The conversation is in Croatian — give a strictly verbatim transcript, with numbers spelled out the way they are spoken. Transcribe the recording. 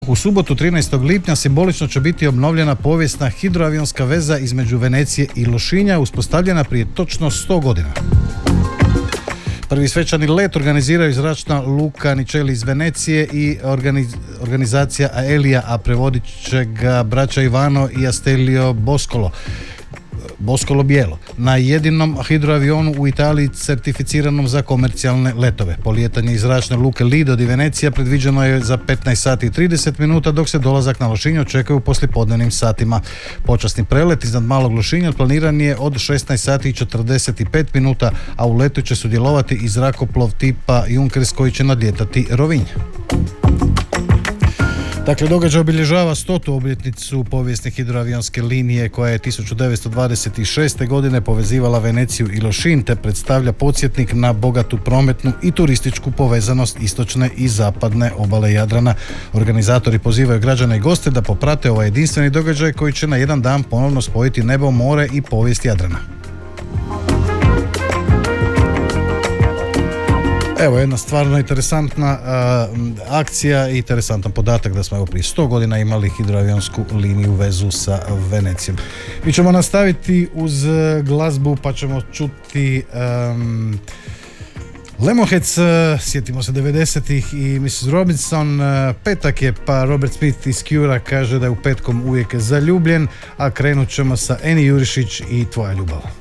U subotu trinaestog lipnja simbolično će biti obnovljena povijesna hidroavionska veza između Venecije i Lošinja, uspostavljena prije točno sto godina. Prvi svečani let organiziraju zračna luka Ničeli iz Venecije i organiz, organizacija Aelia, a prevodit će ga braća Ivano i Astelio Boscolo. Boscolo Bijelo, na jedinom hidroavionu u Italiji certificiranom za komercijalne letove. Polijetanje iz zračne luke Lido di Venecija predviđeno je za petnaest sati i trideset minuta, dok se dolazak na Lošinj očekuje u poslijepodnevnim satima. Počasni prelet iznad Malog Lošinja planiran je od šesnaest sati i četrdeset pet minuta, a u letu će sudjelovati i zrakoplov tipa Junkers koji će nadlijetati Rovinj. Dakle, događaj obilježava stotu obljetnicu povijesne hidroavionske linije koja je tisuću devetsto dvadeset šeste. godine povezivala Veneciju i Lošinj, te predstavlja podsjetnik na bogatu prometnu i turističku povezanost istočne i zapadne obale Jadrana. Organizatori pozivaju građane i goste da poprate ovaj jedinstveni događaj koji će na jedan dan ponovno spojiti nebo, more i povijest Jadrana. Evo jedna stvarno interesantna uh, akcija i interesantan podatak da smo evo prije sto godina imali hidroavionsku liniju vezu sa Venecijom. Mi ćemo nastaviti uz glazbu pa ćemo čuti um, Lemonheads, sjetimo se devedesetih i missus Robinson. Petak je pa Robert Smith iz Cure kaže da je u petkom uvijek zaljubljen, a krenut ćemo sa Eni Jurišić i Tvoja ljubav.